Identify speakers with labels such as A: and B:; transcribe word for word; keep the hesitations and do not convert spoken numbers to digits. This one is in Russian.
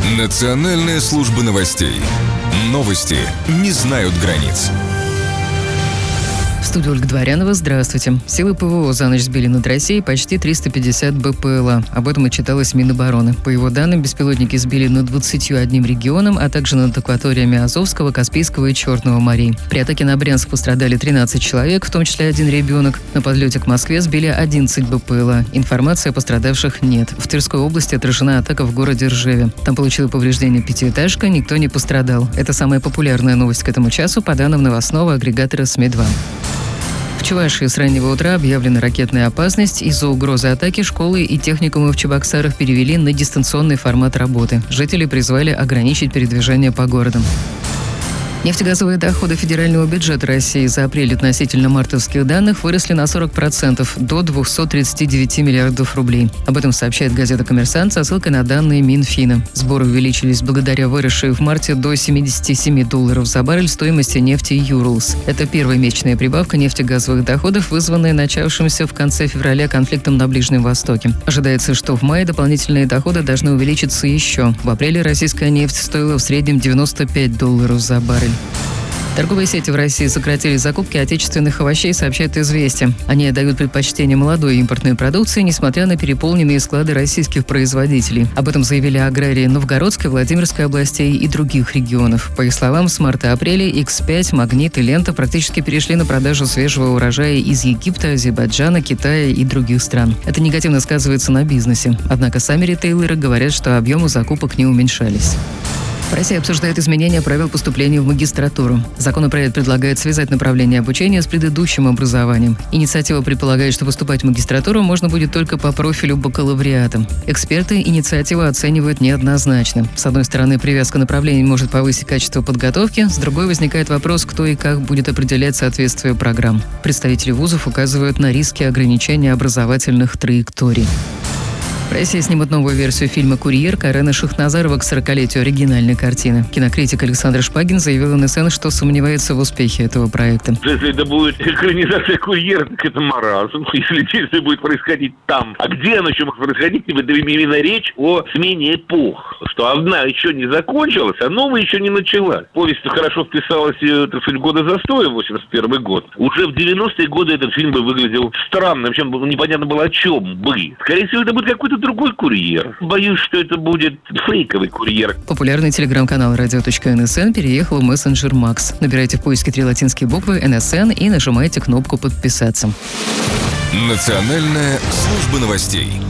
A: Национальная служба новостей. Новости не знают границ.
B: В студии Ольга Дворянова. Здравствуйте. Силы ПВО за ночь сбили над Россией почти триста пятьдесят БПЛА. Об этом отчиталось Минобороны. По его данным, беспилотники сбили над двадцатью одним регионом, а также над акваториями Азовского, Каспийского и Черного морей. При атаке на Брянск пострадали тринадцать человек, в том числе один ребенок. На подлете к Москве сбили одиннадцать БПЛА. Информации о пострадавших нет. В Тверской области отражена атака в городе Ржеве. Там получила повреждение пятиэтажка, никто не пострадал. Это самая популярная новость к этому часу по данным новостного агрегатора СМИ два. В Чувашии с раннего утра объявлена ракетная опасность. Из-за угрозы атаки школы и техникумы в Чебоксарах перевели на дистанционный формат работы. Жители призвали ограничить передвижение по городу. Нефтегазовые доходы федерального бюджета России за апрель относительно мартовских данных выросли на сорок процентов до двухсот тридцати девяти миллиардов рублей. Об этом сообщает газета «Коммерсант» со ссылкой на данные Минфина. Сборы увеличились благодаря выросшей в марте до семидесяти семи долларов за баррель стоимости нефти «Юрлс». Это первая месячная прибавка нефтегазовых доходов, вызванная начавшимся в конце февраля конфликтом на Ближнем Востоке. Ожидается, что в мае дополнительные доходы должны увеличиться еще. В апреле российская нефть стоила в среднем девяносто пять долларов за баррель. Торговые сети в России сократили закупки отечественных овощей, сообщает «Известия». Они отдают предпочтение молодой импортной продукции, несмотря на переполненные склады российских производителей. Об этом заявили аграрии Новгородской, Владимирской областей и других регионов. По их словам, с марта-апреля икс пять, Магнит и Лента практически перешли на продажу свежего урожая из Египта, Азербайджана, Китая и других стран. Это негативно сказывается на бизнесе. Однако сами ритейлеры говорят, что объемы закупок не уменьшались. Россия обсуждает изменения правил поступления в магистратуру. Законопроект предлагает связать направление обучения с предыдущим образованием. Инициатива предполагает, что поступать в магистратуру можно будет только по профилю бакалавриата. Эксперты инициативу оценивают неоднозначно. С одной стороны, привязка направлений может повысить качество подготовки, с другой возникает вопрос, кто и как будет определять соответствие программ. Представители вузов указывают на риски ограничения образовательных траекторий. В России снимут новую версию фильма «Курьер» Карена Шахназарова к сорокалетию оригинальной картины. Кинокритик Александр Шпагин заявил эн эс эн, что сомневается в успехе этого проекта.
C: Если это будет экранизация «Курьера», так это маразм. Если действие будет происходить там. А где оно еще может происходить? Это именно речь о смене эпох. Что одна еще не закончилась, а новая еще не началась. Повесть хорошо вписалась, так сказать, года застоя, восемьдесят первый год. Уже в девяностые годы этот фильм бы выглядел странным. Причем непонятно было, о чем бы. Скорее всего, это будет какой-то другой курьер. Боюсь, что это будет фейковый курьер.
B: Популярный телеграм-канал радио точка эн эс эн переехал в мессенджер Макс. Набирайте в поиске три латинские буквы эн эс эн и нажимайте кнопку «Подписаться».
A: Национальная служба новостей.